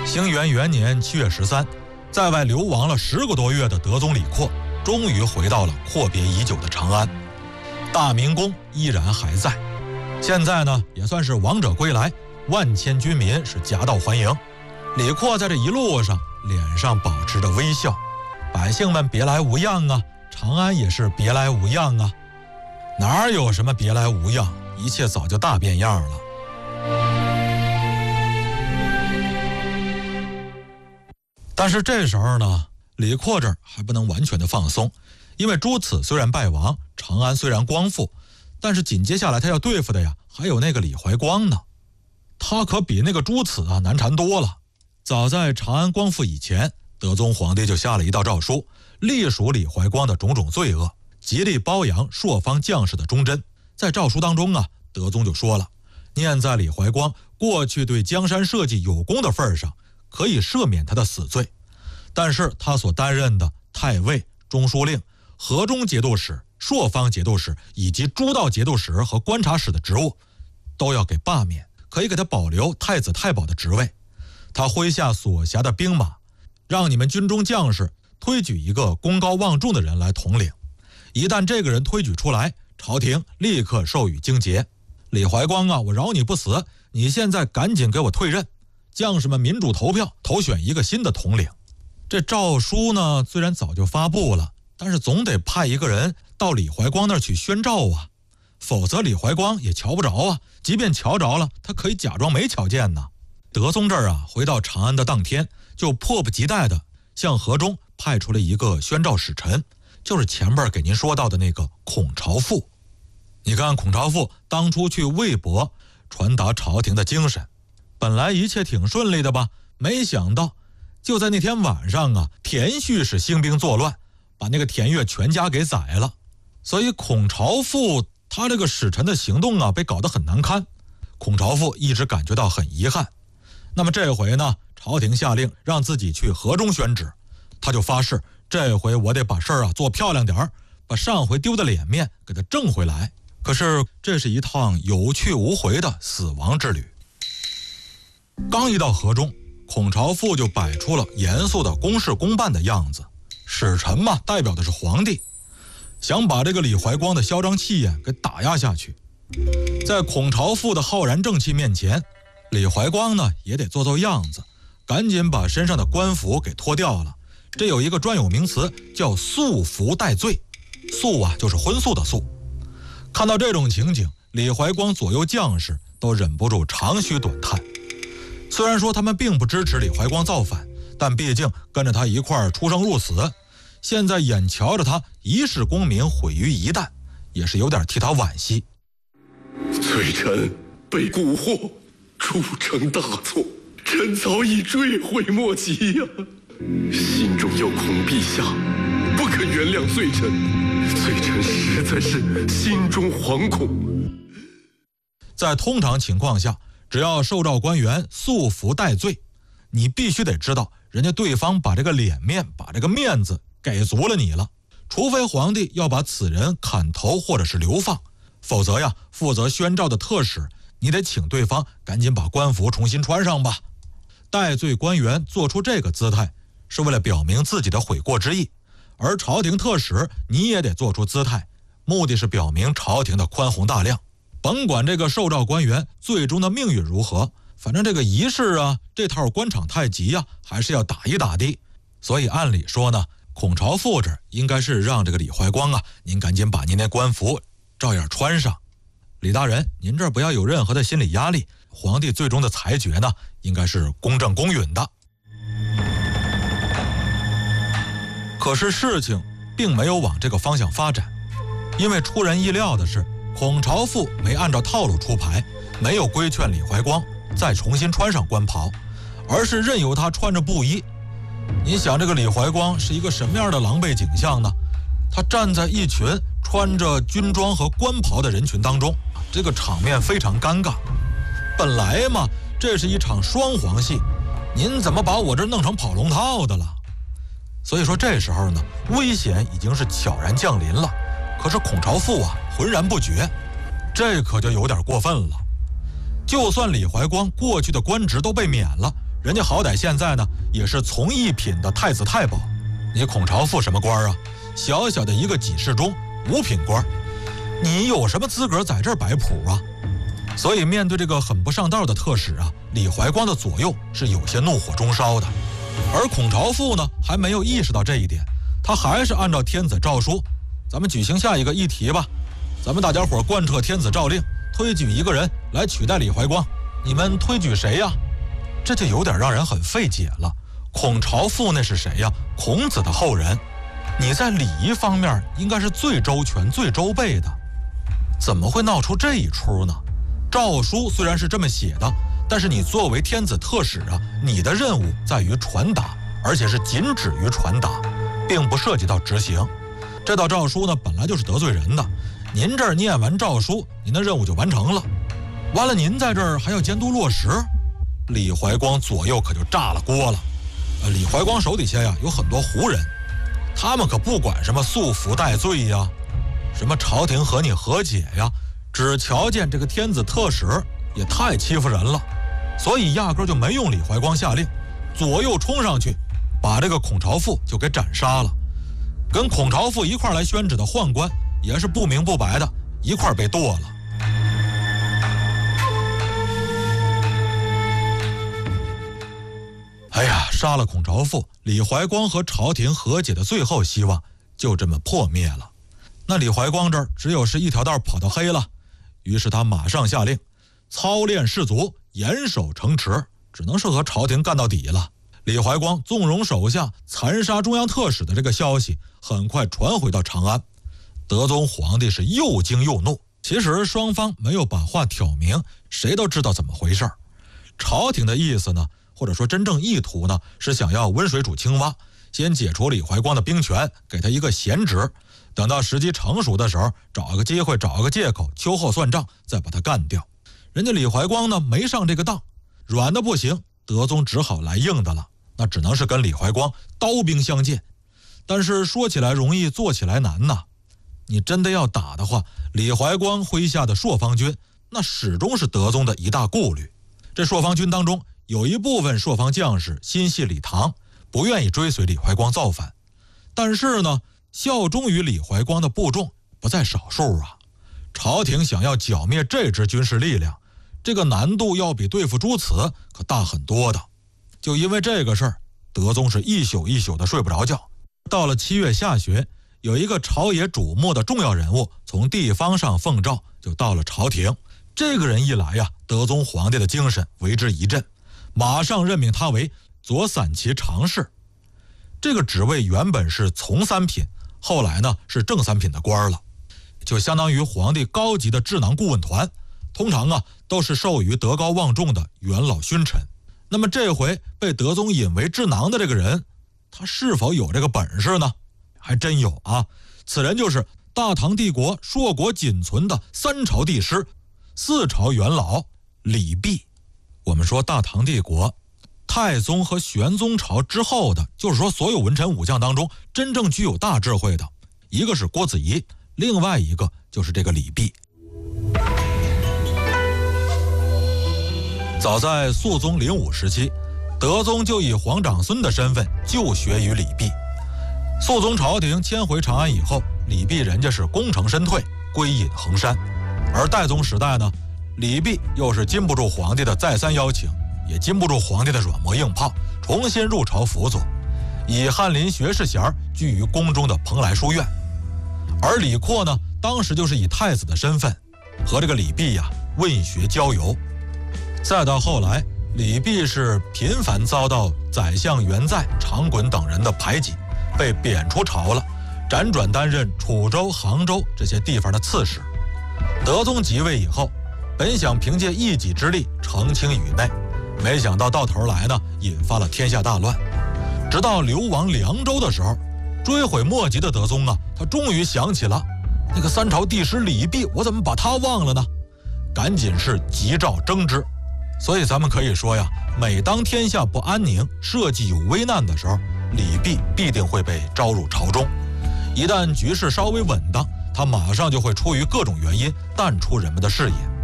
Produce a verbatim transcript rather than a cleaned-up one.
兴元元年七月十三，在外流亡了十个多月的德宗李阔，终于回到了阔别已久的长安。大明宫依然还在，现在呢也算是王者归来，万千军民是夹道欢迎。李阔在这一路上脸上保持着微笑，百姓们别来无恙啊，长安也是别来无恙啊。哪有什么别来无恙，一切早就大变样了。但是这时候呢，李阔这儿还不能完全的放松，因为朱泚虽然败亡，长安虽然光复，但是紧接下来他要对付的呀，还有那个李怀光呢。他可比那个朱泚啊难缠多了。早在长安光复以前，德宗皇帝就下了一道诏书，隶属李怀光的种种罪恶，极力褒扬朔方将士的忠贞。在诏书当中啊，德宗就说了，念在李怀光过去对江山社稷有功的份上，可以赦免他的死罪，但是他所担任的太尉、中书令、河中节度使、朔方节度使以及诸道节度使和观察使的职务都要给罢免，可以给他保留太子太保的职位。他麾下所辖的兵马，让你们军中将士推举一个功高望重的人来统领，一旦这个人推举出来，朝廷立刻授予荆节。李怀光啊，我饶你不死，你现在赶紧给我退任，将士们民主投票投选一个新的统领。这诏书呢虽然早就发布了，但是总得派一个人到李怀光那儿去宣诏啊，否则李怀光也瞧不着啊，即便瞧着了，他可以假装没瞧见呢。德宗这儿啊，回到长安的当天，就迫不及待的向河中派出了一个宣诏使臣，就是前边给您说到的那个孔朝父。你看孔朝父当初去魏博传达朝廷的精神，本来一切挺顺利的吧，没想到就在那天晚上啊，田旭是兴兵作乱，把那个田悦全家给宰了。所以孔朝父他这个使臣的行动啊，被搞得很难堪。孔朝父一直感觉到很遗憾。那么这回呢，朝廷下令让自己去河中宣旨，他就发誓，这回我得把事儿啊做漂亮点儿，把上回丢的脸面给他挣回来。可是这是一趟有去无回的死亡之旅。刚一到河中，孔朝父就摆出了严肃的公事公办的样子。使臣嘛，代表的是皇帝，想把这个李怀光的嚣张气焰给打压下去。在孔朝父的浩然正气面前，李怀光呢也得做做样子，赶紧把身上的官服给脱掉了。这有一个专有名词叫素服戴罪，素啊就是荤素的素。看到这种情景，李怀光左右将士都忍不住长吁短叹。虽然说他们并不支持李怀光造反，但毕竟跟着他一块儿出生入死，现在眼瞧着他一世功名毁于一旦，也是有点替他惋惜。 罪臣被蛊惑，铸成大错，臣早已追悔莫及呀、啊！心中有恐陛下不肯原谅罪臣，罪臣实在是心中惶恐。 在通常情况下，只要受诏官员素服戴罪，你必须得知道人家对方把这个脸面把这个面子给足了你了，除非皇帝要把此人砍头或者是流放，否则呀，负责宣诏的特使你得请对方赶紧把官服重新穿上吧。戴罪官员做出这个姿态，是为了表明自己的悔过之意，而朝廷特使你也得做出姿态，目的是表明朝廷的宽宏大量。甭管这个受诏官员最终的命运如何，反正这个仪式啊，这套官场太极呀、啊，还是要打一打的。所以按理说呢，孔朝父这应该是让这个李怀光啊，您赶紧把您那官服照样穿上。李大人，您这不要有任何的心理压力，皇帝最终的裁决呢，应该是公正公允的。可是事情并没有往这个方向发展，因为出人意料的是，孔朝父没按照套路出牌，没有规劝李怀光再重新穿上官袍，而是任由他穿着布衣。你想这个李怀光是一个什么样的狼狈景象呢？他站在一群穿着军装和官袍的人群当中，这个场面非常尴尬。本来嘛，这是一场双簧戏，您怎么把我这弄成跑龙套的了？所以说这时候呢，危险已经是悄然降临了。可是孔朝父啊，浑然不觉，这可就有点过分了。就算李怀光过去的官职都被免了， 人家好歹现在呢也是从一品的太子太保，你孔朝父什么官啊？小小的一个给事中，五品官，你有什么资格在这儿摆谱啊？所以面对这个很不上道的特使啊，李怀光的左右是有些怒火中烧的。而孔朝父呢还没有意识到这一点，他还是按照天子诏书，咱们举行下一个议题吧，咱们大家伙贯彻天子诏令，推举一个人来取代李怀光，你们推举谁呀？这就有点让人很费解了。孔朝父那是谁呀？孔子的后人，你在礼仪方面应该是最周全最周备的，怎么会闹出这一出呢？诏书虽然是这么写的，但是你作为天子特使啊，你的任务在于传达，而且是仅止于传达，并不涉及到执行。这道诏书呢本来就是得罪人的，您这儿念完诏书，您的任务就完成了，完了您在这儿还要监督落实，李怀光左右可就炸了锅了。呃，李怀光手底下呀有很多胡人，他们可不管什么束缚戴罪呀，什么朝廷和你和解呀，只瞧见这个天子特使也太欺负人了，所以压根就没用李怀光下令，左右冲上去，把这个孔朝父就给斩杀了。跟孔朝父一块来宣旨的宦官也是不明不白的，一块被剁了。哎呀，杀了孔朝父，李怀光和朝廷和解的最后希望就这么破灭了。那李怀光这儿只有是一条道跑到黑了，于是他马上下令操练士卒，严守城池，只能是和朝廷干到底了。李怀光纵容手下残杀中央特使的这个消息很快传回到长安，德宗皇帝是又惊又怒。其实双方没有把话挑明，谁都知道怎么回事。朝廷的意思呢，或者说真正意图呢，是想要温水煮青蛙，先解除李怀光的兵权，给他一个闲职，等到时机成熟的时候，找一个机会，找一个借口，秋后算账，再把他干掉。人家李怀光呢没上这个当，软的不行，德宗只好来硬的了，那只能是跟李怀光刀兵相见。但是说起来容易，做起来难呐。你真的要打的话，李怀光麾下的朔方军那始终是德宗的一大顾虑。这朔方军当中有一部分朔方将士心系李唐，不愿意追随李怀光造反，但是呢效忠于李怀光的部众不在少数啊。朝廷想要剿灭这支军事力量，这个难度要比对付诸此可大很多的。就因为这个事儿，德宗是一宿一宿的睡不着觉。到了七月下旬，有一个朝野瞩目的重要人物从地方上奉诏就到了朝廷。这个人一来呀，德宗皇帝的精神为之一振，马上任命他为左散骑常侍。这个职位原本是从三品，后来呢是正三品的官了，就相当于皇帝高级的智囊顾问团，通常啊都是授予德高望重的元老勋臣。那么这回被德宗引为智囊的这个人，他是否有这个本事呢？还真有啊！此人就是大唐帝国硕果仅存的三朝帝师、四朝元老李泌。我们说大唐帝国太宗和玄宗朝之后的，就是说所有文臣武将当中真正具有大智慧的，一个是郭子仪，另外一个就是这个李泌。早在肃宗灵武时期，德宗就以皇长孙的身份就学于李泌。肃宗朝廷迁回长安以后，李泌人家是功成身退，归隐衡山。而代宗时代呢，李泌又是禁不住皇帝的再三邀请，也禁不住皇帝的软磨硬泡，重新入朝辅佐，以翰林学士衔居于宫中的蓬莱书院。而李阔呢，当时就是以太子的身份和这个李泌呀问学交游。再到后来，李泌是频繁遭到宰相元载、长衮等人的排挤，被贬出朝了，辗转担任楚州、杭州这些地方的刺史。德宗即位以后，本想凭借一己之力澄清宇内，没想到到头来呢，引发了天下大乱。直到流亡凉州的时候，追悔莫及的德宗啊，他终于想起了那个三朝帝师李泌，我怎么把他忘了呢？赶紧是急召征之。所以咱们可以说呀，每当天下不安宁、社稷有危难的时候，李泌必定会被招入朝中。一旦局势稍微稳当，他马上就会出于各种原因淡出人们的视野。